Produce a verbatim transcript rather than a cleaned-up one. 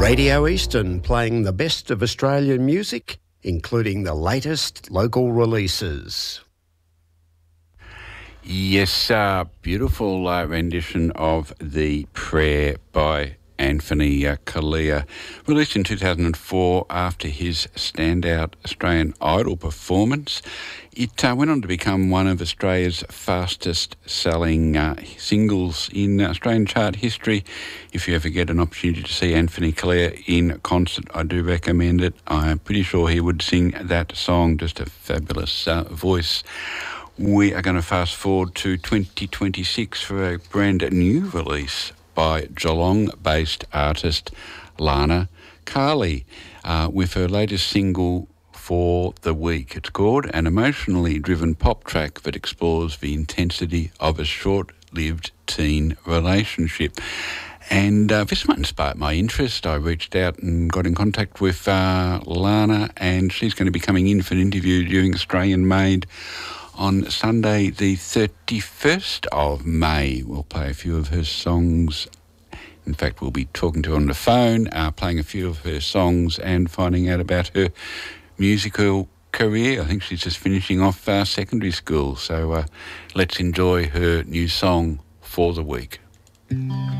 Radio Eastern, playing the best of Australian music, including the latest local releases. Yes, uh, beautiful uh, rendition of The Prayer by Anthony uh, Callea, released in two thousand four after his standout Australian Idol performance. It uh, went on to become one of Australia's fastest selling uh, singles in Australian chart history. If you ever get an opportunity to see Anthony Callea in concert, I do recommend it. I'm pretty sure he would sing that song, just a fabulous uh, voice. We are going to fast forward to twenty twenty-six for a brand new release by Geelong-based artist Lana Carley uh, with her latest single for the week. It's called an emotionally driven pop track that explores the intensity of a short-lived teen relationship. And uh, this one sparked my interest. I reached out and got in contact with uh, Lana, and she's going to be coming in for an interview during Australian Made on Sunday the thirty-first of May. We'll play a few of her songs. In fact, we'll be talking to her on the phone, uh, playing a few of her songs and finding out about her musical career. I think she's just finishing off uh, secondary school. So uh, let's enjoy her new song for the week.